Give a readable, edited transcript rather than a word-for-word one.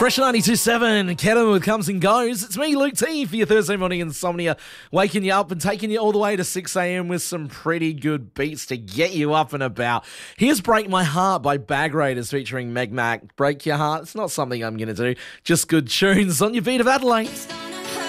Fresh 92.7, Kedem with Comes and Goes. It's me, Luke T, for your Thursday morning insomnia, waking you up and taking you all the way to 6 a.m. with some pretty good beats to get you up and about. Here's Break My Heart by Bag Raiders featuring Meg Mac. Break your heart, it's not something I'm going to do, just good tunes on your beat of Adelaide.